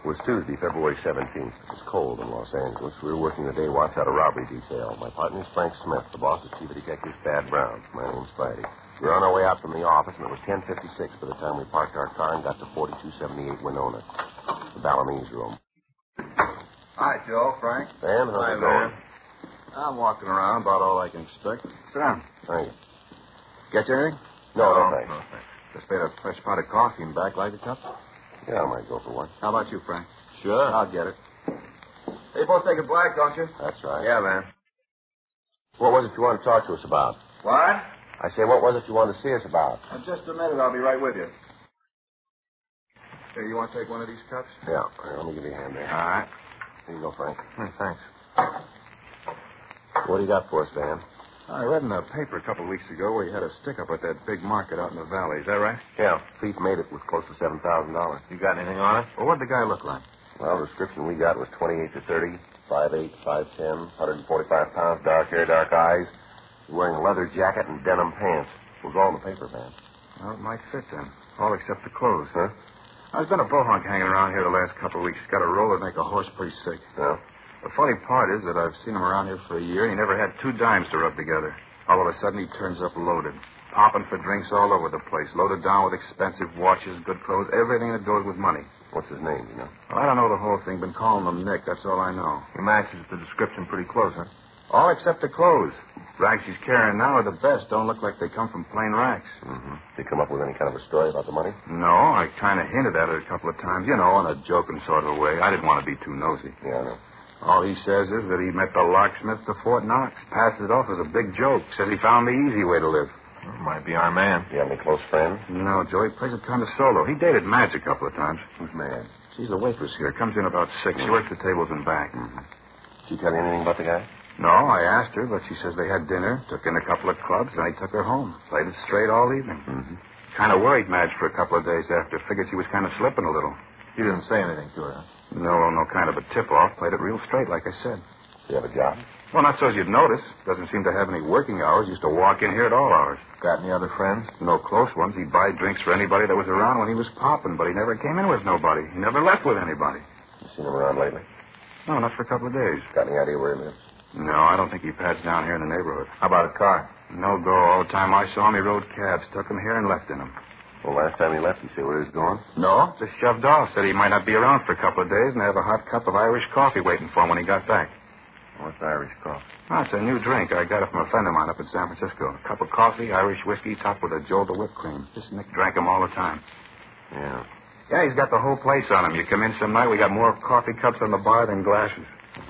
It was Tuesday, February 17th. It was cold in Los Angeles. We were working the day watch out of robbery detail. My partner is Frank Smith. The boss is Chief of Detective Thad Brown. My name's Friday. We were on our way out from the office, and it was 10:56 by the time we parked our car and got to 4278 Winona, the Balinese room. Hi, Joe, Frank. Van, how's it going? I'm walking around, about all I can expect. Sit down. Thank you. Get you anything? No, thanks. No, thanks. Just made a fresh pot of coffee in back. Like a cup? Yeah, I might go for one. How about you, Frank? Sure. I'll get it. Hey, you both take it black, don't you? That's right. Yeah, man. What was it you wanted to talk to us about? What? I say, what was it you wanted to see us about? Just a minute. I'll be right with you. Hey, you want to take one of these cups? Yeah. Here, let me give you a hand there. All right. Here you go, Frank. Thanks. What do you got for us, Van? I read in the paper a couple of weeks ago where you had a stick-up at that big market out in the valley. Is that right? Yeah. Thief made it with close to $7,000. You got anything on it? Well, what did the guy look like? Well, the description we got was 28 to 30, 5'8", 5'10", 145 pounds, dark hair, dark eyes. Wearing a leather jacket and denim pants. It was all in the paper, Van. Well, it might fit then. All except the clothes. Huh? There's been a bohunk hanging around here the last couple of weeks. Got a roll that make a horse pretty sick. Yeah? The funny part is that I've seen him around here for a year, and he never had 2 dimes to rub together. All of a sudden, he turns up loaded. Popping for drinks all over the place. Loaded down with expensive watches, good clothes, everything that goes with money. What's his name, you know? Well, I don't know the whole thing. Been calling him Nick. That's all I know. He matches the description pretty close, huh? All except the clothes. Rags he's carrying now are the best. Don't look like they come from plain racks. Mm-hmm. Did you come up with any kind of a story about the money? No, I kind of hinted at it a couple of times. You know, in a joking sort of way. I didn't want to be too nosy. Yeah, I know. All he says is that he met the locksmith to Fort Knox. Passes it off as a big joke. Says he found the easy way to live. Might be our man. You have any close friends? No, Joe. He plays it kind of solo. He dated Madge a couple of times. Who's Madge? She's the waitress here. Comes in about 6. She works the tables in back. Mm-hmm. Did she tell you anything about the guy? No, I asked her, but she says they had dinner, took in a couple of clubs, and he took her home. Played it straight all evening. Mm-hmm. Kind of worried Madge for a couple of days after. Figured she was kind of slipping a little. You didn't say anything to her, huh? No kind of a tip-off. Played it real straight, like I said. Do you have a job? Well, not so as you'd notice. Doesn't seem to have any working hours. Used to walk in here at all hours. Got any other friends? No close ones. He'd buy drinks for anybody that was around when he was popping, but he never came in with nobody. He never left with anybody. You seen him around lately? No, not for a couple of days. Got any idea where he lives? No, I don't think he pads down here in the neighborhood. How about a car? No go. All the time I saw him, he rode cabs. Took him here and left in them. Well, last time he left, you say where he was going? No, just shoved off. Said he might not be around for a couple of days and have a hot cup of Irish coffee waiting for him when he got back. What's Irish coffee? Oh, it's a new drink. I got it from a friend of mine up in San Francisco. A cup of coffee, Irish whiskey, topped with a jolt of whipped cream. This Nick drank them all the time. Yeah. Yeah, he's got the whole place on him. You come in some night, we got more coffee cups on the bar than glasses.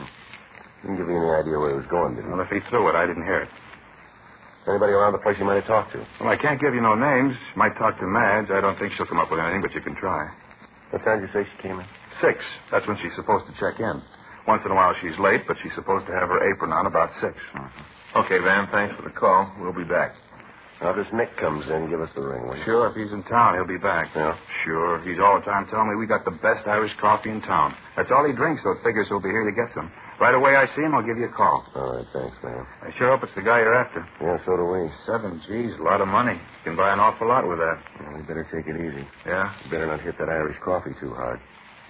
Didn't give you any idea where he was going, did he? Well, if he threw it, I didn't hear it. Anybody around the place you might have talked to? Well, I can't give you no names. Might talk to Madge. I don't think she'll come up with anything, but you can try. What time did you say she came in? 6. That's when she's supposed to check in. Once in a while she's late, but she's supposed to have her apron on about 6. Mm-hmm. Okay, Van, thanks for the call. We'll be back. Now, if this Nick comes in, give us the ring, will you? Sure, if he's in town, he'll be back. Yeah? Sure. He's all the time telling me we got the best Irish coffee in town. That's all he drinks, so it figures he'll be here to get some. Right away I see him, I'll give you a call. All right, thanks, man. I sure hope it's the guy you're after. Yeah, so do we. 7 G's, a lot of money. You can buy an awful lot with that. Well, we better take it easy. Yeah? You better not hit that Irish coffee too hard.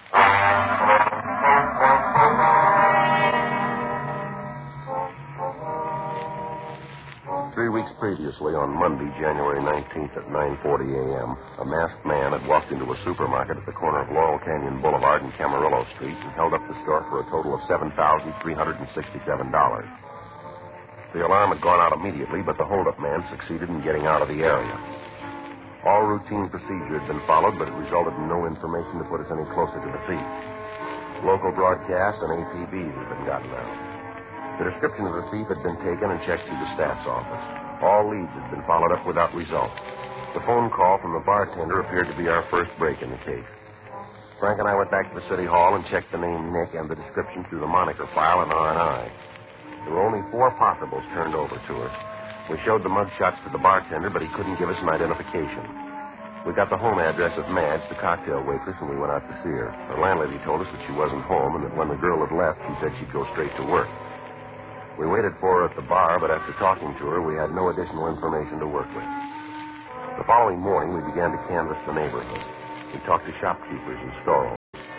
3 weeks previously, on Monday, January 19th at 9:40 a.m., a masked man had walked into a supermarket at the corner of Laurel Canyon Boulevard and Camarillo Street and held up the store for a total of $7,367. The alarm had gone out immediately, but the holdup man succeeded in getting out of the area. All routine procedure had been followed, but it resulted in no information to put us any closer to the thief. Local broadcasts and APBs had been gotten out. The description of the thief had been taken and checked through the staff's office. All leads had been followed up without result. The phone call from the bartender appeared to be our first break in the case. Frank and I went back to the city hall and checked the name Nick and the description through the moniker file in R&I. There were only 4 possibles turned over to us. We showed the mugshots to the bartender, but he couldn't give us an identification. We got the home address of Madge, the cocktail waitress, and we went out to see her. Our landlady told us that she wasn't home and that when the girl had left, she said she'd go straight to work. We waited for her at the bar, but after talking to her, we had no additional information to work with. The following morning, we began to canvass the neighborhood. We talked to shopkeepers and store owners.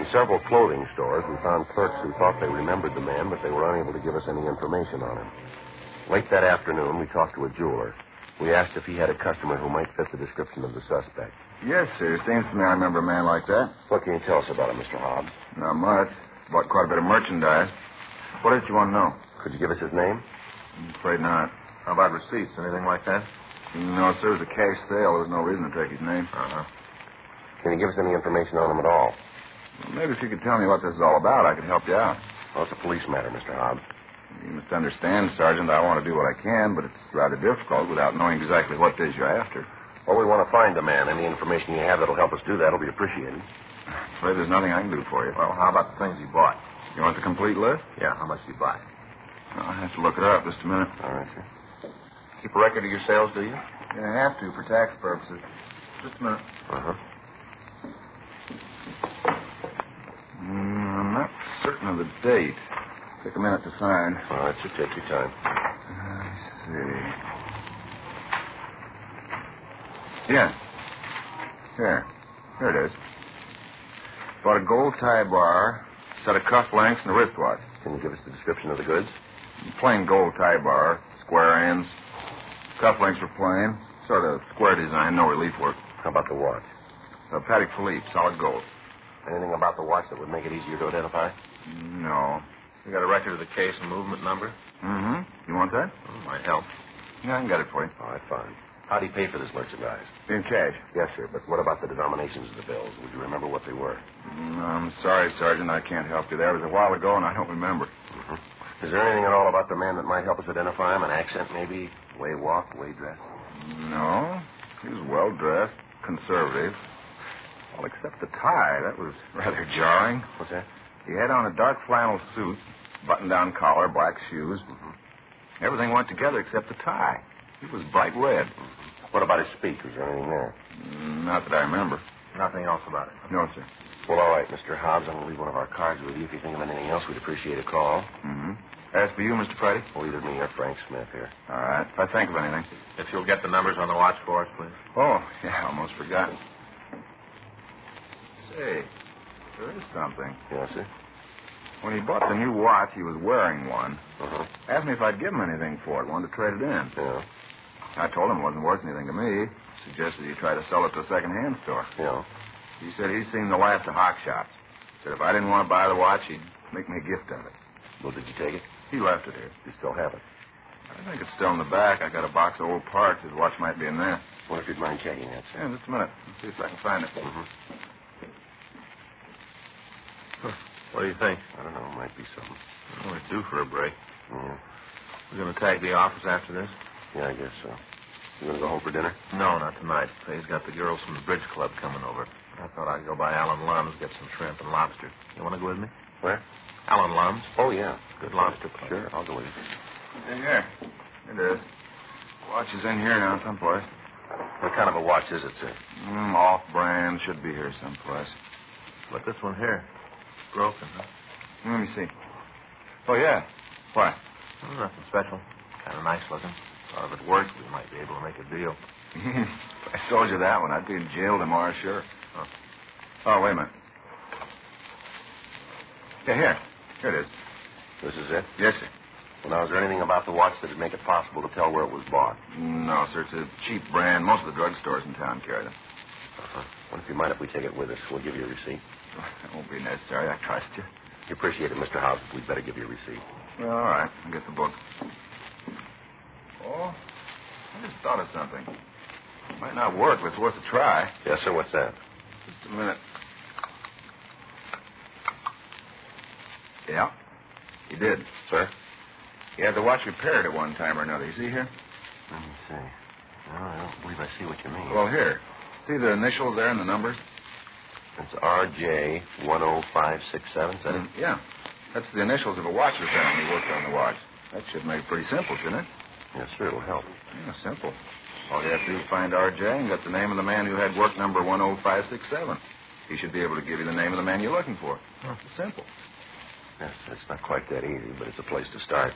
In several clothing stores, we found clerks who thought they remembered the man, but they were unable to give us any information on him. Late that afternoon, we talked to a jeweler. We asked if he had a customer who might fit the description of the suspect. Yes, sir. Seems to me I remember a man like that. What can you tell us about him, Mr. Hobbs? Not much. Bought quite a bit of merchandise. What did you want to know? Could you give us his name? I'm afraid not. How about receipts? Anything like that? No, sir. It was a cash sale. There was no reason to take his name. Uh-huh. Can you give us any information on him at all? Well, maybe if you could tell me what this is all about, I could help you out. Well, it's a police matter, Mr. Hobbs. You must understand, Sergeant, I want to do what I can, but it's rather difficult without knowing exactly what it is you're after. Well, we want to find the man. Any information you have that'll help us do that will be appreciated. I'm afraid there's nothing I can do for you. Well, how about the things you bought? You want the complete list? Yeah, how much did you buy? I'll have to look it up just a minute. All right, sir. Keep a record of your sales, do you? Yeah, I have to for tax purposes. Just a minute. Uh-huh. I'm not certain of the date. Take a minute to find. All right, sir. Take your time. Let's see. Yeah. Here it is. Bought a gold tie bar, set of cuff links, and a wristwatch. Can you give us the description of the goods? Plain gold tie bar, square ends. Cuff links were plain. Sort of square design, no relief work. How about the watch? A Patek Philippe, solid gold. Anything about the watch that would make it easier to identify? No. You got a record of the case and movement number? Mm-hmm. You want that? Oh, might help. Yeah, I can get it for you. All right, fine. How do you pay for this merchandise? In cash. Yes, sir, but what about the denominations of the bills? Would you remember what they were? I'm sorry, Sergeant. I can't help you there. It was a while ago, and I don't remember. Mm-hmm. Is there anything at all about the man that might help us identify him? An accent, maybe? Way walk, way dress? No. He was well-dressed, conservative. Well, except the tie. That was rather jarring. What's that? He had on a dark flannel suit, button-down collar, black shoes. Mm-hmm. Everything went together except the tie. He was bright red. Mm-hmm. What about his speech? Was there anything there? Not that I remember. Nothing else about it? No, sir. Well, all right, Mr. Hobbs. I'm going to leave one of our cards with you. If you think of anything else, we'd appreciate a call. Mm-hmm. As for you, Mr. Friday? Well, either me or Frank Smith here. All right. If I think of anything. If you'll get the numbers on the watch for us, please. Oh, yeah, almost forgot. Say, there is something. Yes, sir? When he bought the new watch, he was wearing one. Uh-huh. Asked me if I'd give him anything for it. Wanted to trade it in. Yeah. I told him it wasn't worth anything to me. Suggested he try to sell it to a second-hand store. Yeah. He said he'd seen the last of hock shops. Said if I didn't want to buy the watch, he'd make me a gift of it. Well, did you take it? He left it here. You still have it? I think it's still in the back. I got a box of old parts. His watch might be in there. Wonder if you'd mind checking that, sir. Yeah, just a minute. Let's see if I can find it. Mm-hmm. What do you think? I don't know. It might be something. We're due for a break. Yeah. We're going to tag the office after this? Yeah, I guess so. You going to go home for dinner? No, not tonight. He's got the girls from the bridge club coming over. I thought I'd go by Alan Lum's, get some shrimp and lobster. You want to go with me? Where? Alan Lum's. Oh, yeah. Good lobster place. Sure, I'll go with you. Hey, here. It is. Watch is in here now, someplace. What kind of a watch is it, sir? Off-brand. Should be here someplace. But this one here, broken, huh? Let me see. Oh, yeah. Why? Oh, nothing special. Kind of nice looking. Thought if it worked, we might be able to make a deal. If I sold you that one, I'd be in jail tomorrow, sure. Huh. Oh, wait a minute. Yeah, here. Here it is. This is it? Yes, sir. Well, now, is there anything about the watch that would make it possible to tell where it was bought? No, sir. It's a cheap brand. Most of the drugstores in town carry them. Uh-huh. What if you mind if we take it with us? We'll give you a receipt. That won't be necessary. I trust you. You appreciate it, Mr. Hobbs. We'd better give you a receipt. Well, all right. I'll get the book. Oh, I just thought of something. Might not work, but it's worth a try. Yes, sir. What's that? Just a minute. Yeah, he did. Sir? He had the watch repaired at one time or another. You see here? Let me see. No, I don't believe I see what you mean. Well, here. See the initials there and the numbers? It's RJ 10567, is that it? Yeah. That's the initials of a watch repair when he worked on the watch. That should make it pretty simple, shouldn't it? Yes, sir. It'll help. Yeah, simple. All you have to do is find RJ and get the name of the man who had work number 10567. He should be able to give you the name of the man you're looking for. Huh. It's simple. Yes, it's not quite that easy, but it's a place to start.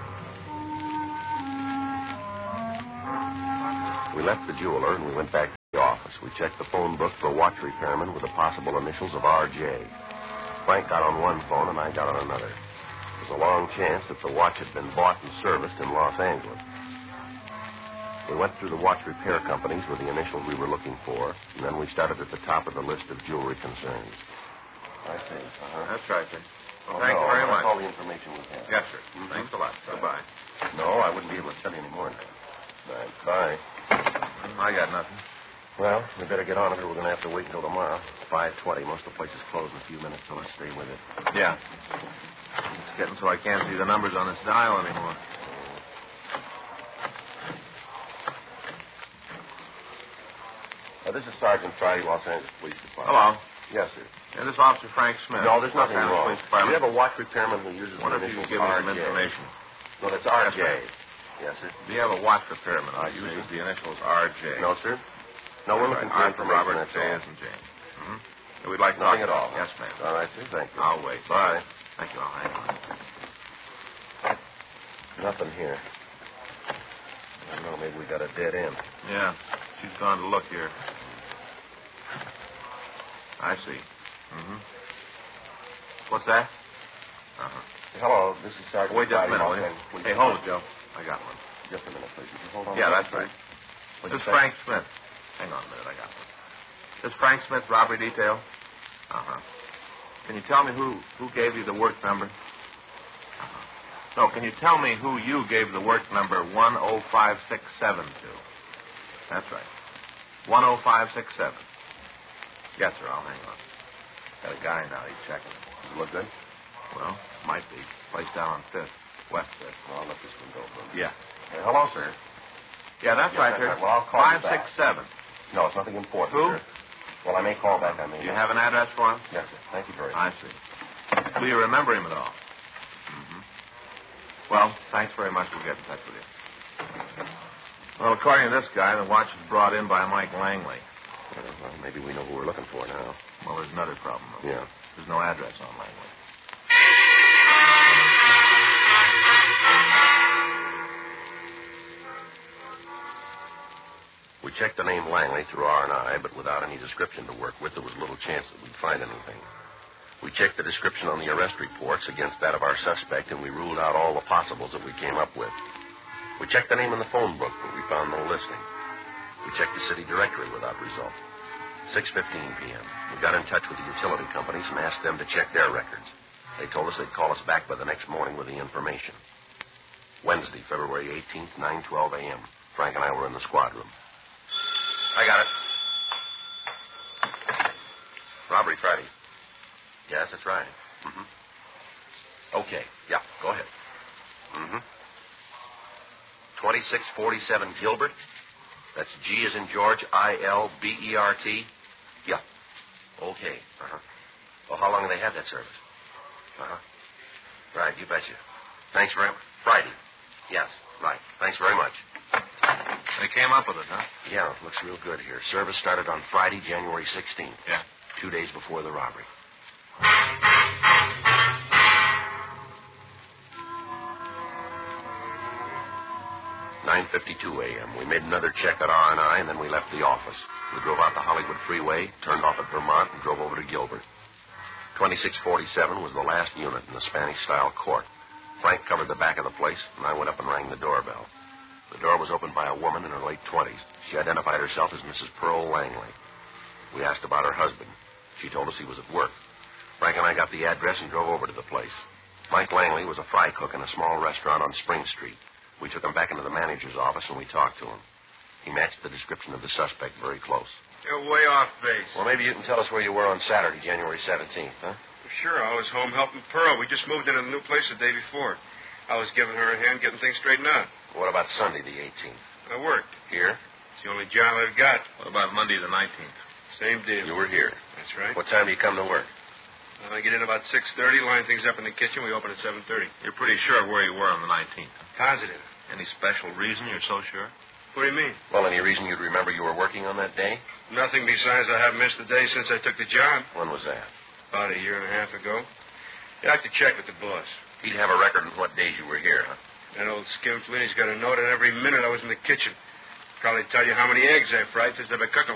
We left the jeweler and we went back The office. We checked the phone book for a watch repairman with the possible initials of R.J. Frank got on one phone and I got on another. There was a long chance that the watch had been bought and serviced in Los Angeles. We went through the watch repair companies with the initials we were looking for, and then we started at the top of the list of jewelry concerns. I see. That's right, sir. Well, thank you very much. That's all the information we have. Yes, sir. Thanks a lot. Goodbye. No, I wouldn't be able to tell you any more now. Right. Bye. I got nothing. Well, we better get on it or we're going to have to wait until tomorrow. 5:20. Most of the place is closed in a few minutes, so let's stay with it. Yeah. It's getting so I can't see the numbers on this dial anymore. This is Sergeant Friday, Los Angeles Police Department. Hello. Yes, sir. Yeah, this is Officer Frank Smith. No, there's nothing Los Angeles wrong. Police Department. We have a watch repairman who uses What the if you initials could give me some RJ. information? No, that's R.J. Yes, Yes, sir. Do you have a watch repairman I who uses see. the initials R.J.? No, sir. No, we're looking for R for information. Robert, that's J all. as in James. Mm-hmm. We'd like to Nothing talk at all. Yes, ma'am. All right, sir. Thank you. I'll wait. Bye. Thank you. I'll hang on. Nothing here. I don't know. Maybe we got a dead end. Yeah. She's gone to look here. I see. Mm-hmm. What's that? Uh-huh. Hello, this is Sergeant Wait just a Friday, minute, Los will you? Angeles Police Hey, hold it, Department. Joe. I got one. Just a minute, please. Would you hold on? Yeah, a that's minute, right. please? What'd This is you say? Frank Smith. Hang on a minute, I got one. This is Frank Smith, robbery detail? Uh-huh. Can you tell me who gave you the work number? Uh-huh. No, can you tell me who you gave the work number 10567 to? That's right. 10567. Yes, sir, I'll hang on. Got a guy now, he's checking. Does it look good? Well, might be. Place down on 5th. West 5th. Well, I'll let this one go for a minute. Yeah. Hello, sir. Yeah, that's Yes, right, that's sir. right. Well, I'll call you back. 567. No, it's nothing important, Who? sir. Well, I may call back. I mean. Do you have an address for him? Yes, sir. Thank you very I much. see. Do you remember him at all? Mm-hmm. Well, thanks very much. We'll get in touch with you. Well, according to this guy, the watch was brought in by Mike Langley. Well, maybe we know who we're looking for now. Well, there's another problem, though. Yeah. There's no address on Langley. We checked the name Langley through R&I, but without any description to work with, there was little chance that we'd find anything. We checked the description on the arrest reports against that of our suspect, and we ruled out all the possibles that we came up with. We checked the name in the phone book, but we found no listing. We checked the city directory without result. 6:15 p.m. We got in touch with the utility companies and asked them to check their records. They told us they'd call us back by the next morning with the information. Wednesday, February 18th, 9:12 a.m. Frank and I were in the squad room. I got it. Robbery Friday. Yes, that's right. Mm-hmm. Okay. Yeah, go ahead. Mm-hmm. 2647 Gilbert. That's G as in George, I-L-B-E-R-T. Yeah. Okay. Uh-huh. Well, how long have they had that service? Uh-huh. Right, you betcha. Thanks very much. Friday. Yes, right. Thanks very much. They came up with it, huh? Yeah, looks real good here. Service started on Friday, January 16th. Yeah. 2 days before the robbery. (9:52 a.m.) We made another check at R&I, and then we left the office. We drove out the Hollywood Freeway, turned off at Vermont, and drove over to Gilbert. 2647 was the last unit in the Spanish-style court. Frank covered the back of the place, and I went up and rang the doorbell. The door was opened by a woman in her late 20s. She identified herself as Mrs. Pearl Langley. We asked about her husband. She told us he was at work. Frank and I got the address and drove over to the place. Mike Langley was a fry cook in a small restaurant on Spring Street. We took him back into the manager's office, and we talked to him. He matched the description of the suspect very close. You're way off base. Well, maybe you can tell us where you were on Saturday, January 17th, huh? Sure, I was home helping Pearl. We just moved into the new place the day before. I was giving her a hand getting things straightened out. What about Sunday, the 18th? I worked. Here? It's the only job I've got. What about Monday the 19th? Same deal. You were here. That's right. What time do you come to work? I get in about 6:30, line things up in the kitchen. We open at 7:30. You're pretty sure where you were on the 19th. Positive. Any special reason you're so sure? What do you mean? Well, any reason you'd remember you were working on that day? Nothing besides I haven't missed a day since I took the job. When was that? About a year and a half ago. You have to check with the boss. He'd have a record of what days you were here, huh? That old skinfleen's got a note on every minute I was in the kitchen. Probably tell you how many eggs I fried since I've been cooking